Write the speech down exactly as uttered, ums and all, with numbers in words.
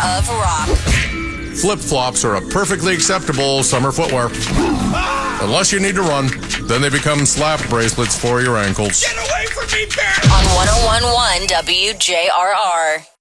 of rock. Flip-flops are a perfectly acceptable summer footwear. Unless you need to run, then they become slap bracelets for your ankles. Get away from me, bear! On one oh one point one W J R R.